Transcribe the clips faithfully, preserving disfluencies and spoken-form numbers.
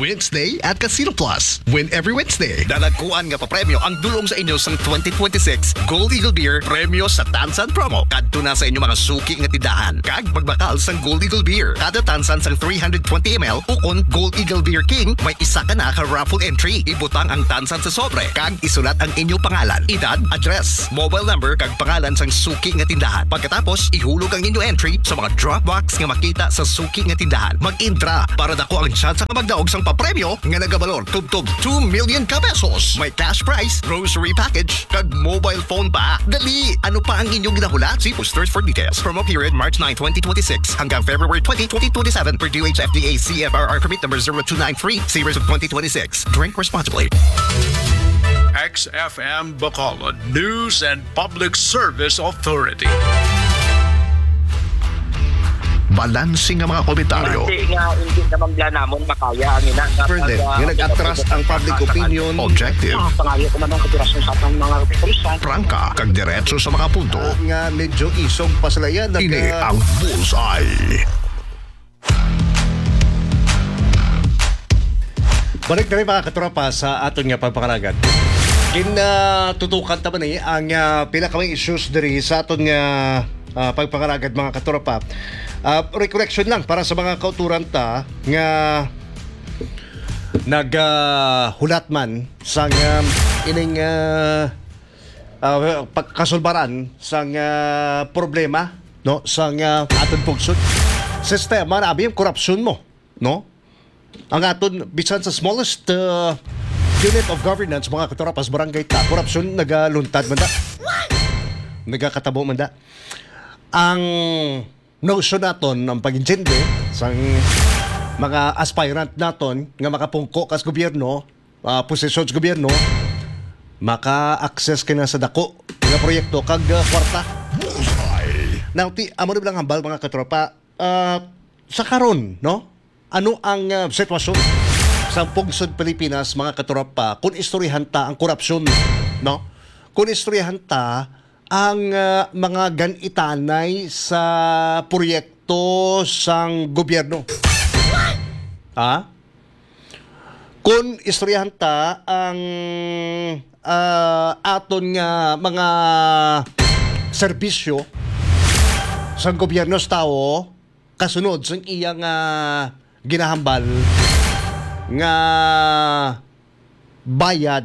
Wednesday at Casino Plus. Win every Wednesday. Dalagkuan nga papremyo ang dulong sa inyo sang twenty twenty-six Gold Eagle Beer premyo sa Tansan promo. Kadto na sa inyo mga suki nga tindahan. Kag magbakal sang Gold Eagle Beer. Kada tansan sang three hundred twenty milliliters ukon Gold Eagle Beer King, may isa ka na ka raffle entry. Ibutang ang tansan sa sobre. Kag isulat ang inyong pangalan, edad, address, mobile number kag pangalan sang suki nga tindahan. Pagkatapos ihulog ang inyong entry sa mga drop box nga makita sa suki nga tindahan. Mag-intra para dako ang chance nga magdaog sang papremyo nga nagabalor tubtob two million ka pesos. May cash prize, grocery package, kag mobile phone pa. Dali! Ano pa ang inyong ginahula? See posters for details. Promo period March ninth, twenty twenty-six hanggang February twentieth, twenty twenty-seven per D O H F D A C F R R permit number zero two nine three, series of twenty twenty-six. Drink responsibly. X F M Bacolod News and Public Service Authority. Balansing ang mga komentaryo. Kasi nga hindi naman bla namon makaya ang ina. Further, nga nag-atras ang public opinion. Objective. Pangayo ko man ang operasyon sa atong mga pulisan. Prangka, kag diretso sa mga punto. Nga medyo isog pa sila yan. Ini ang Bullseye. Balik na rin mga katropa sa aton nga pagpangalagan. Kinatutukan uh, taman eh ang uh, pila kaming issues diri sa aton nga uh, pagpangalagan mga katropa. Uh, recollection lang para sa mga kauturan ta nga naghulat uh, man sa um, ining uh, uh, pagkasulbaran sa uh, problema no sa uh, aton pugsod sistema na abi yung korupsyon mo no ang aton bisan sa smallest uh, unit of governance mga katropas barangay ta korupsyon nagaluntad man da nagakatabo man da ang notion naton ang pag-intindi sa mga aspirant naton nga makapungko kas gobyerno, uh, posisyon sa gobyerno, maka-access ka na sa dako nga proyekto kag uh, kwarta. Now, ti, amo rin lang hambal mga katropa, uh, sa karon, no? Ano ang uh, sitwasyon sa pungsod Pilipinas mga katropa kung istoryahan ta ang korupsyon, no? Kung istoryahan ta ang uh, mga ganitanay sa proyekto sang gobyerno. Ha? Kung istoryahan ta ang uh, aton nga mga serbisyo sang gobyerno sa tao kasunod sang iyang uh, ginahambal nga bayad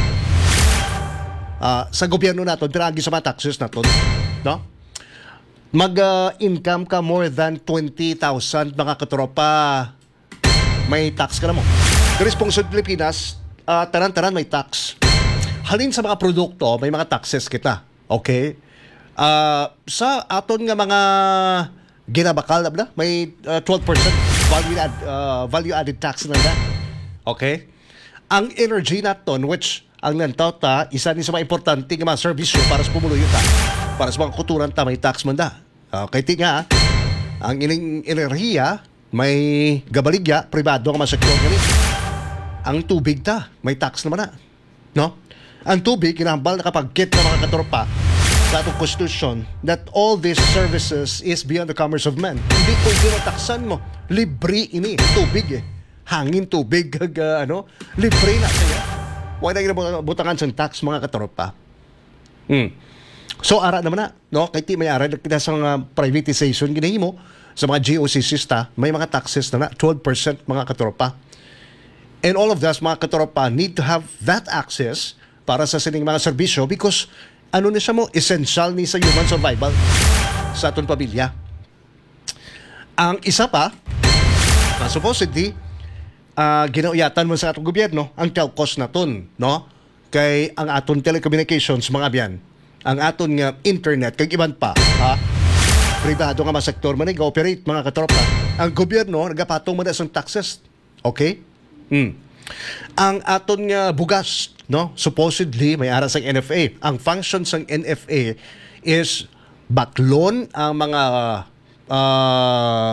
Uh, sa gobyerno naton piragi sa mga taxes naton no mag-income uh, ka more than twenty thousand mga katropa may tax ka na mo diri sa pungsod Pilipinas uh, tanan-tanan may tax halin sa mga produkto may mga taxes kita okay uh, sa aton nga mga ginabakal na may uh, twelve percent value add, uh, value added tax na da okay ang energy naton which ang nantaw ta, isa ni sa mga importante nga mga servisyo para sa pumuluyo ta. Para sa mga kuturan ta, may tax man da. Okay, ti nga, ang ining enerhiya, may gabaligya, pribado nga mga sektor ganit. Ang tubig ta, may tax naman na. No? Ang tubig, kinahambal na kapag get ng mga katropa sa atong constitution that all these services is beyond the commerce of man. Hindi ko ginataxan mo. Libre ini, tubig eh. Hangin, tubig, uh, ano, libre na siya. Huwag na ginabutangan sa tax mga katropa. Hmm. So, ara naman na. No? Kahit may ara na sa mga privatization ginahimo sa mga G O C sista, may mga taxes na na. twelve percent mga katropa. And all of us, mga katropa, need to have that access para sa sining mga serbisyo because ano na siya mo, essential ni sa human survival sa atong pamilya. Ang isa pa, uh, supposedly, Uh, ginauyatan mo sa atong gobyerno ang telcos naton no kay ang aton telecommunications mga biyan ang aton nga internet kay iban pa ha pribado nga mga sektor man nag-operate mga katropa ang gobyerno nagapatong mo na sa taxes okay mm. ang aton nga bugas no supposedly may ara sa N F A ang function sa N F A is baklon ang mga uh,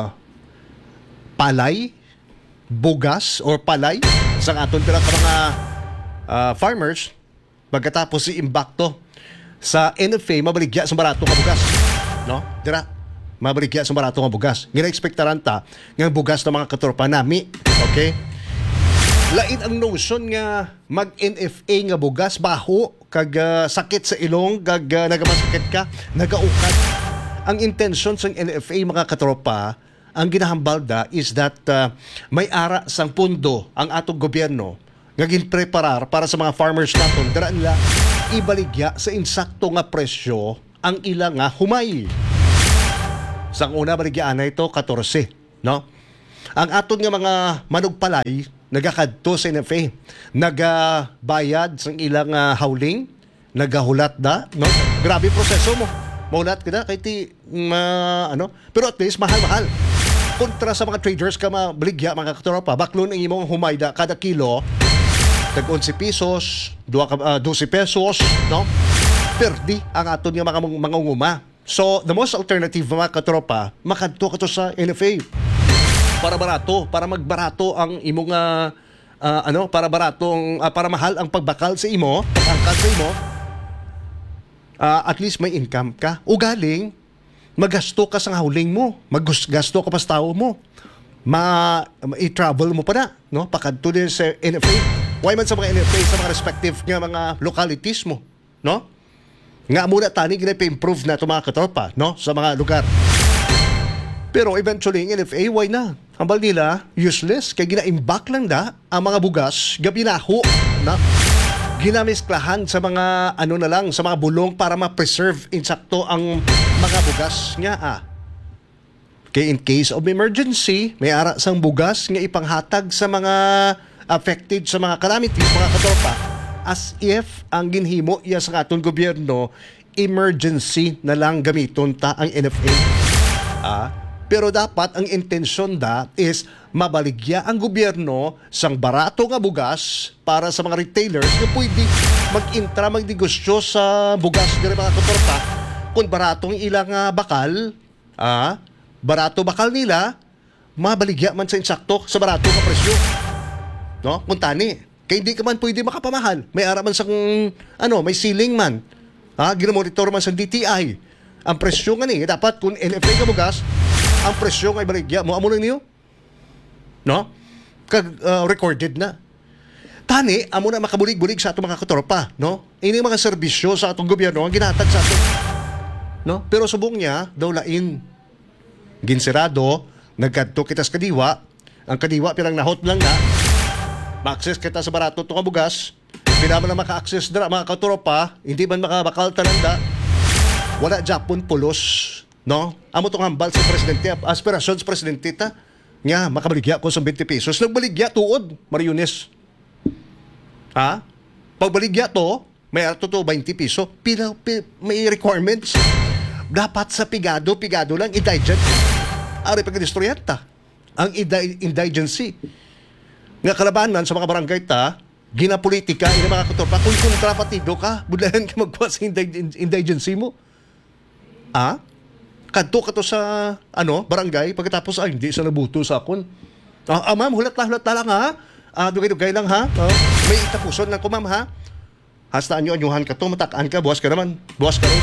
palay bugas or palay sa aton pila ka mga uh, farmers pagkatapos si imbakto sa N F A mabaligya sa barato nga bugas no dira mabaligya sa barato nga bugas gina-expectaran ta nga bugas ng mga katropa nami okay Lain ang notion nga mag-N F A nga bugas baho kag ah, sakit sa ilong kag uh, nagamasakit ka nagaukad. Ang intention sa N F A mga katropa, ang ginahambalda is that ah, may ara sang pundo ang atong gobyerno nga ginpreparar para sa mga farmers naton dara nila ibaligya sa insakto nga presyo ang ila nga humay. Sang una baligyan na ito fourteen, no? Ang aton nga mga manugpalay nagakadto sa N F A, nagabayad sa ilang uh, howling, nagahulat da, no? Grabe proseso mo. Maulat ka na, kahit ti, ma, ano, pero at least mahal-mahal. Kontra sa mga traders ka mabaligya, mga katropa, baklon ang imong humayda kada kilo, tag eleven pesos, uh, twelve pesos, no? Perdi ang aton nga mga, mga unguma. So, the most alternative mga katropa, makadto ka to sa N F A. Para barato, para magbarato ang imong uh, uh, ano, para barato ang, uh, para mahal ang pagbakal sa imo, pag-angkat sa imo. Uh, at least may income ka. Ugaling magasto ka sa hauling mo, maggasto ka pa sa tao mo. Ma, ma i-travel mo pa na, no? Pakadto din sa N F A. Why man sa mga N F A sa mga respective nga mga localities mo, no? Nga muna tani gina-improve na ito mga katropa, no? Sa mga lugar. Pero eventually, ang N F A, why na? Hambal nila, useless. Kaya ginaimbak lang da ang mga bugas, gabinaho, na ginamisklahan sa mga, ano na lang, sa mga bulong para ma-preserve insakto ang mga bugas nga, ah. Kaya in case of emergency, may ara sang bugas nga ipanghatag sa mga affected sa mga calamities, mga katropa, as if ang ginhimo iya sa aton gobyerno, emergency na lang gamiton ta ang N F A. Ah, pero dapat ang intensyon da is mabaligya ang gobyerno sang barato nga bugas para sa mga retailers na pwede mag-intra, magnegosyo sa bugas dire mga katropa. Kung baratong ilang uh, bakal, ah, barato bakal nila, mabaligya man sa insakto sa barato nga presyo. No? Kung tani, kaya hindi ka man pwede makapamahal. May ara man sang, ano, may ceiling man. Ha? Ginamonitor man sa D T I. Ang presyo nga ni, dapat kung N F A ka bugas, ang presyo nga ibaligya mo, amo lang niyo? No? Kag, uh, recorded na. Tani, amo na makabulig-bulig sa atong mga katropa, no? Ini mga serbisyo sa atong gobyerno ang ginatag sa atong, no? Pero subong niya, daw lain. Ginsirado, nagkadto kita sa kadiwa, ang kadiwa pirang nahot lang na, ma-access kita sa barato ito nga bugas, pinaman na maka-access dra, mga katropa, hindi man makabakal talanda, wala Japon pulos, no? Amo tong hambal sa presidente, aspirasyon sa presidente ta, nga makabaligya ko sa twenty pesos, nagbaligya tuod, Mariones. Ha? Pagbaligya to, may ato to twenty peso, pila, pila, may requirements. Dapat sa pigado, pigado lang, indigent. Ari pagka-destroyan ta. Ang indigency. Nga kalabanan sa mga barangay ta, ginapolitika, ina mga katropa, kung kontrapatido ka, budlahan ka magkuha sa indigency mo. Ah? Kadto ka to sa, ano, barangay, pagkatapos, ay, hindi sa nabuto sa akon. Ah, ah ma'am, hulat-hulat na lang, ha? Ah, dugay-dugay lang, ha? Oh, may itapuson lang ko, ma'am, ha? Hasta anyo anyuhan ka to, matakaan ka, buwas ka naman. Buwas ka rin.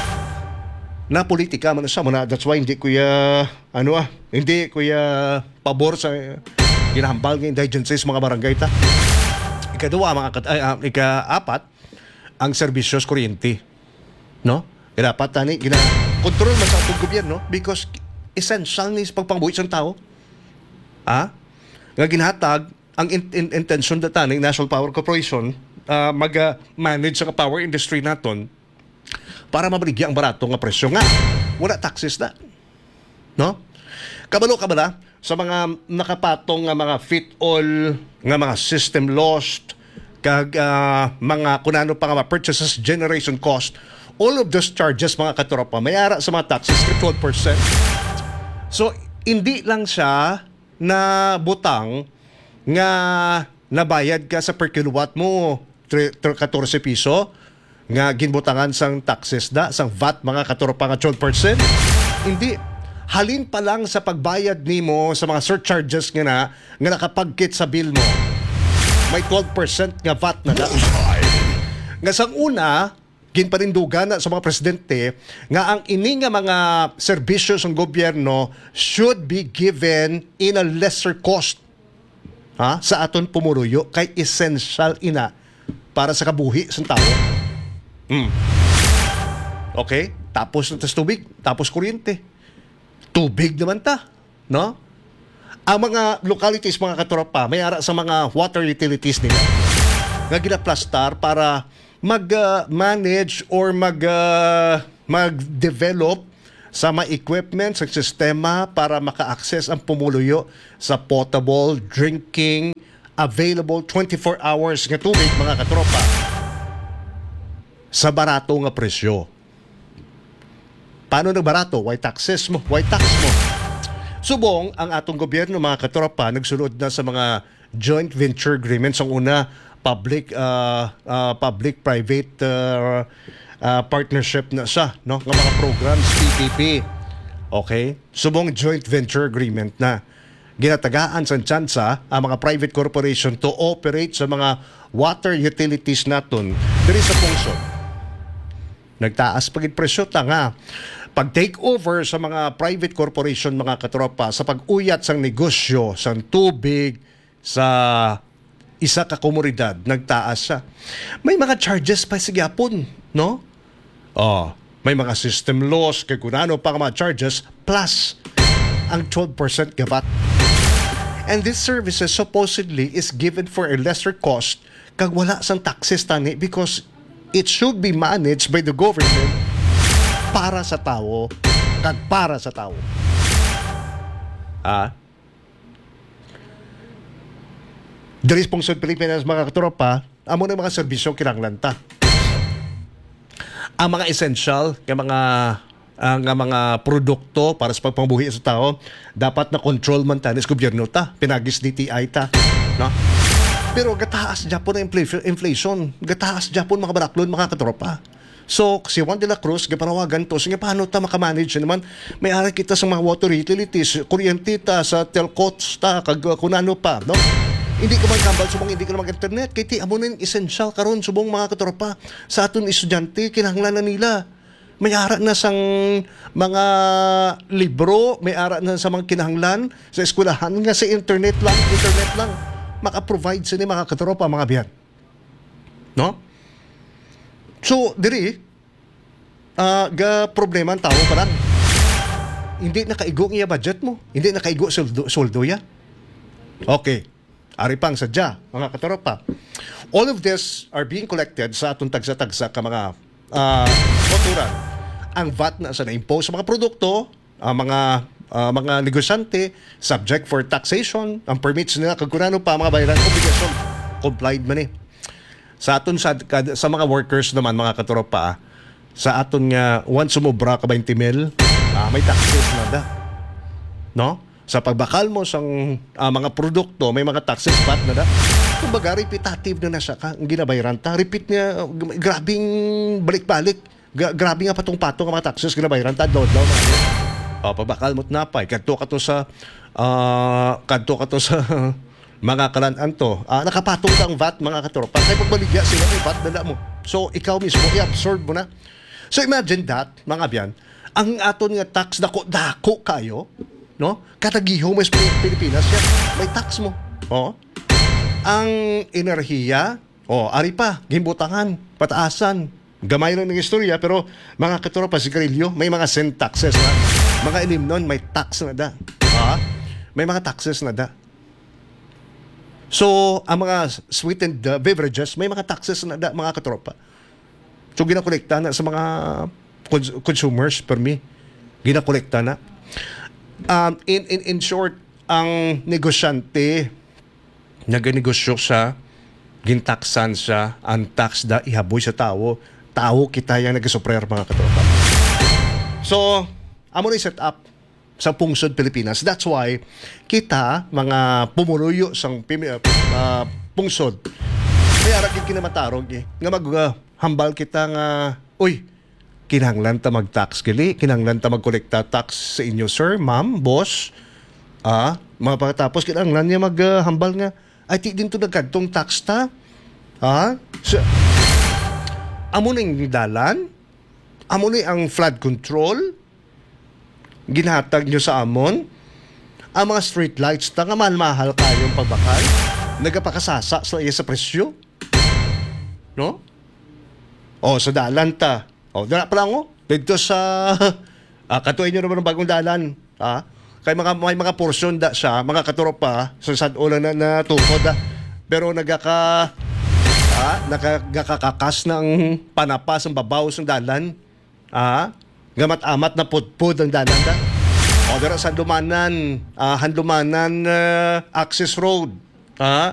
Na politika man sa muna, that's why hindi kuya, ano ah, hindi kuya pabor sa ginahambal ng indigencies mga barangay ta. Ikadua, mga kat, ay, uh, ika-apat, ang serbisyos kuryente. No? Dapat tani, gina-control man sa atong gobyerno because essential ni pagpangbuhit ng tao. Ah? Nga ginhatag, ang in- in- intention data ng National Power Corporation uh, mag-manage uh, sa power industry naton para mabaligya ang barato nga presyo nga. Wala taxes na. No? Kabalo kabala sa mga nakapatong nga mga fit-all nga mga system lost kag uh, mga kunano pa nga purchases generation cost, all of those charges mga katropa may ara sa mga taxes twelve percent. So hindi lang siya na butang nga nabayad ka sa per kilowatt mo fourteen piso nga ginbutangan sang taxes da sang V A T mga katropa nga twelve percent. Hindi, halin pa lang sa pagbayad nimo sa mga surcharges nga na nga nakapagkit sa bill mo, may twelve percent nga V A T na da. Nga sang una, ginparindugan na sa mga presidente nga ang ini nga mga serbisyo ng gobyerno should be given in a lesser cost. ha, sa aton pumuruyo kay essential ina para sa kabuhi sa tao. Mm. Okay? Tapos tas tubig, tapos kuryente. Tubig naman ta, no? Ang mga localities, mga katropa, may ara sa mga water utilities nila nga ginaplastar para mag-manage or mag, uh, mag-develop sa mga equipment, sa sistema para maka-access ang pumuluyo sa potable, drinking, available twenty-four hours nga tubig, mga katropa, sa barato nga presyo. Paano na barato? Why taxes mo? Why tax mo? Subong, ang atong gobyerno, mga katropa, nagsulod na sa mga joint venture agreements. Ang una, public uh, uh, public-private uh, uh, partnership na siya, no? Ng mga programs, P P P. Okay? Subong joint venture agreement na ginatagaan sa tsansa ang mga private corporation to operate sa mga water utilities naton diri sa pungsod. Nagtaas pagid presyo tanga. Pag take over sa mga private corporation, mga katropa, sa pag-uyat sang negosyo, sang tubig, sa isa ka komunidad, nagtaas siya. May mga charges pa sa gyapon, no? Oh, may mga system laws, kay kunano pa mga charges, plus ang twelve percent gabat. And this services supposedly is given for a lesser cost kag wala sang taxes tani because it should be managed by the government para sa tao kag para sa tao. Ah. Diri sa pungsod Pilipinas, mga katropa, amo na mga serbisyo kinahanglan ta. Ang mga essential, kay mga ang uh, mga produkto para sa pagpambuhi sa tao, dapat na control man ta sa gobyerno ta, pinagis D T I ta, no? Pero gataas Japon na infl- inflation, gataas Japon mga baraklon, mga katropa. So, si Juan de la Cruz, gapanawagan to, sige, paano ta makamanage naman? May ara kita sa mga water utilities, kuryente ta, sa telcots ta, kag kunano pa, no? Hindi ka man kambal, subong hindi ka na mag-internet. Kaya ti, amo na yung essential karon subong mga katropa. Sa aton estudyante, kinahanglan na nila. May ara na sang mga libro, may ara na sa mga kinahanglan, sa eskwelahan nga sa internet lang, internet lang. Maka-provide sa ni mga katropa, mga biyan. No? So, diri, uh, ga problema ang tao parang hindi nakaigo nga budget mo. Hindi nakaigo soldo, soldo ya. Okay. Ari pang sadya, mga katropa. All of this are being collected sa atong tagsa-tagsa ka mga uh, motoran. Ang V A T na sa na-impose sa mga produkto, ang mga uh, mga negosyante, subject for taxation, ang permits nila, kagurano pa mga bayaran, obligation, complied man eh. Sa aton sa, sa mga workers naman, mga katropa, sa aton nga, once sumubra ka twenty mil, uh, may taxes na da. No? Sa pagbakal mo sang uh, mga produkto, may mga taxes V A T na da. Kumbaga, repetitive na na siya ka, ang ginabayaran ta. Repeat niya, uh, grabing balik-balik. Gra- grabe nga patong-patong ang mga taxes ginabayaran ta. Down, down. O, pagbakal mo't napay. Kadto ka to sa, uh, kadto ka to sa mga kalanaan to. Uh, nakapatong ka ang V A T, mga katropa. Kaya pagbaligya sila, may V A T na mo. So, ikaw mismo, i-absorb mo na. So, imagine that, mga biyan, ang aton nga tax, dako-dako kayo, no? Katagiho mo sa Pilipinas yan, may tax mo. Oh. Ang enerhiya, oh, ari pa, gimbutangan, pataasan. Gamay lang ng istorya, pero mga katropa, sigarilyo, may mga cent taxes na. Mga ilim nun, may tax na da. Ah? May mga taxes na da. So, ang mga sweetened uh, beverages, may mga taxes na da, mga katropa. So, ginakolekta na sa mga cons- consumers, per me. Ginakolekta na. Um, in, in, in short, ang negosyante naganegosyo sa gintaksan sa ang tax da ihaboy sa tao, tao kita yung nagasuprer, mga katropa. So, amo na set up sa pungsod Pilipinas. That's why kita, mga pumuluyo sang uh, pungsod, may aragin kinamatarog eh, nga maghambal kita nga, uy, kinahanglan ta mag-tax kili, kinahanglan ta magkolekta tax sa inyo, sir, ma'am, boss. Ah, mga pagkatapos kinahanglan niya maghambal uh, nga, ay ti din to nagkadtong tax ta. Ah, so, amo na yung dalan, amo na ang flood control, ginhatag nyo sa amon, ang mga street lights ta nga mahal kayong pagbakal, nagapakasasa sa iya sa presyo. No? O, sa dalan ta. O, dala pa lang o. Dito sa, ah, katuin nyo naman ng bagong dalan. Ha? Kay mga, may mga portion da siya, mga katropa, sa sad ulan na, na tukod da. Pero nagaka, ah, nagkakakas ng panapas ang babaw sa dalan. Ah, gamat-amat na pudpud ang dalan da. O, dara sa Handumanan, ah, Handumanan uh, Access Road. Ah,